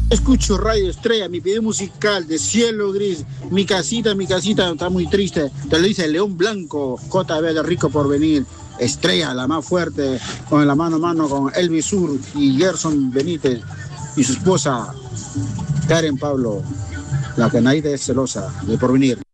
Escucho Radio Estrella, mi video musical de Cielo Gris, mi casita está muy triste. Te lo dice León Blanco, JB de Rico por Venir. Estrella, la más fuerte, con la mano a mano con Elvis Sur y Gerson Benítez y su esposa Karen Pablo, la que nadie es celosa de Porvenir.